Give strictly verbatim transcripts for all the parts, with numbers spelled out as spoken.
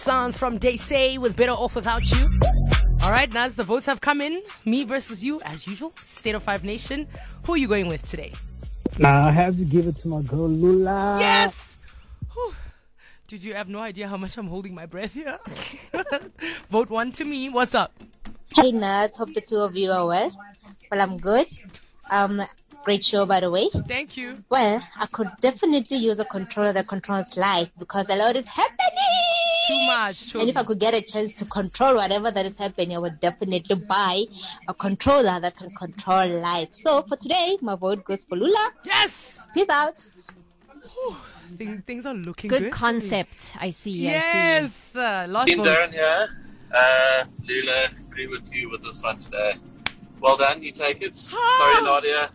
Sounds from Daysay with Better Off Without You. All right, Naz, the votes have come in. Me versus you, as usual. State of Five Nation. Who are you going with today? Nah, I have to give it to my girl, Lula. Yes! Whew. Dude, you have no idea how much I'm holding my breath here. Vote one to me. What's up? Hey, Naz. Hope the two of you are well. Well, I'm good. Um, great show, by the way. Thank you. Well, I could definitely use a controller that controls life because a lot is happening. Too much. Too and if I could get a chance to control whatever that is happening, I would definitely buy a controller that can control life. So for today, my vote goes for Lula. Yes! Peace out. Whew. Things, things are looking good. good. Good concept. I see. Yes. I see. Uh, last Team vote. Darren here. Uh, Lula, agree with you with this one today. Well done. You take it. Sorry, Nadia.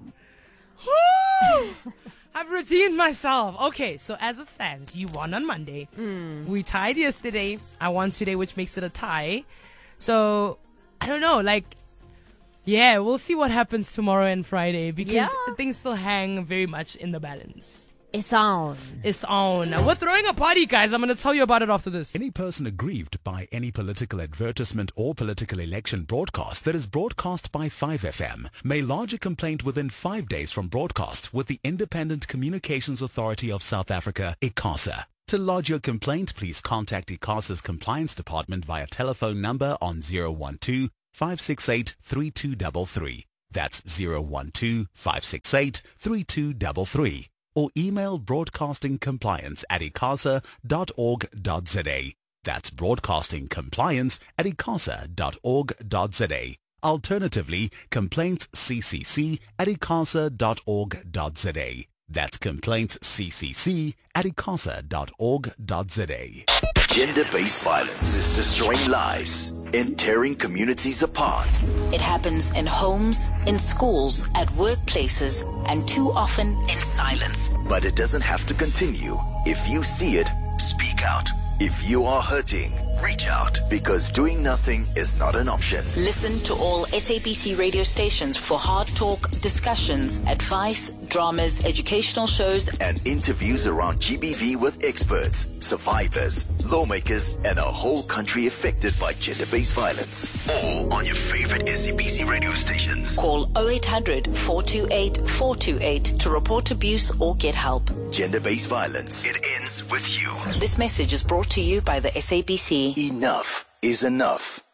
I've redeemed myself. Okay, so as it stands, you won on Monday. Mm. We tied yesterday. I won today, which makes it a tie. So, I don't know, like, yeah, we'll see what happens tomorrow and Friday because Yeah. things still hang very much in the balance. It's on. It's on. We're throwing a party, guys. I'm going to tell you about it after this. Any person aggrieved by any political advertisement or political election broadcast that is broadcast by five F M may lodge a complaint within five days from broadcast with the Independent Communications Authority of South Africa, ICASA. To lodge your complaint, please contact ICASA's Compliance Department via telephone number on zero one two, five six eight, three two three three. That's zero one two, five six eight, three two three three. Or email broadcastingcompliance at icasa dot org dot za. That's broadcastingcompliance at icasa dot org dot za. Alternatively, complaintsccc at icasa dot org dot za. That's complaintsccc at icasa dot org dot za. Gender-based violence is destroying lives and tearing communities apart. It happens in homes, in schools, at workplaces, and too often in silence. But it doesn't have to continue. If you see it, speak out. If you are hurting, reach out, because doing nothing is not an option. Listen to all S A B C radio stations for hard talk, discussions, advice, dramas, educational shows, and interviews around G B V with experts, survivors, lawmakers, and a whole country affected by gender-based violence. All on your favorite S A B C radio stations. Call oh eight hundred, four two eight, four two eight to report abuse or get help. Gender-based violence. It ends with you. This message is brought to you by the S A B C. Enough is enough.